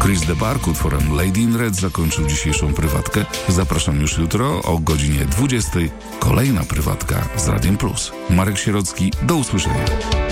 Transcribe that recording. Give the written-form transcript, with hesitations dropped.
Chris DeBark utworem Lady in Red zakończył dzisiejszą prywatkę. Zapraszam już jutro o godzinie 20. Kolejna prywatka z Radiem Plus. Marek Sierocki, do usłyszenia.